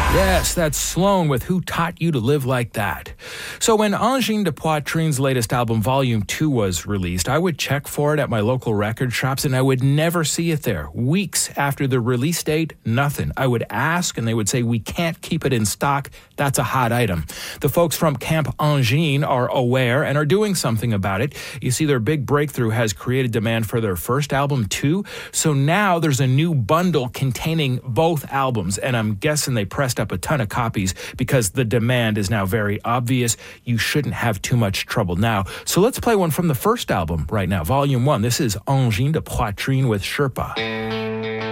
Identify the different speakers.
Speaker 1: Yes, that's Sloan with Who Taught You to Live Like That. So when Angine de Poitrine's latest album, Volume 2, was released, I would check for it at my local record shops and I would never see it there. Weeks after the release date, nothing. I would ask and they would say, we can't keep it in stock. That's a hot item. The folks from Camp Angine are aware and are doing something about it. You see, their big breakthrough has created demand for their first album too. So now there's a new bundle containing both albums, and I'm guessing they pressed up a ton of copies because the demand is now very obvious. You shouldn't have too much trouble now. So let's play one from the first album right now, Volume 1. This is Angine de Poitrine with Sherpa.